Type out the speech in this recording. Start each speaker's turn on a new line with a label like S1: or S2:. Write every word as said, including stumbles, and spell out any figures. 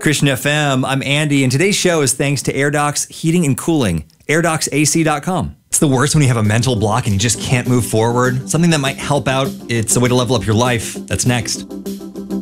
S1: Christian F M, I'm Andy, and today's show is thanks to AirDocs Heating and Cooling, air docs A C dot com.
S2: It's the worst when you have a mental block and you just can't move forward. Something that might help out. It's a way to level up your life. That's next.